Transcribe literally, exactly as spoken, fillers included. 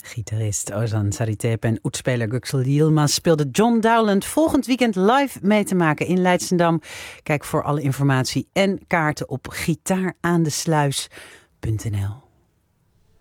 Gitarist Ozan Saritepe en oetspeler Göksel Yilmaz speelde John Dowland volgend weekend live mee te maken in Leidschendam. Kijk voor alle informatie en kaarten op gitaaraandesluis punt n l.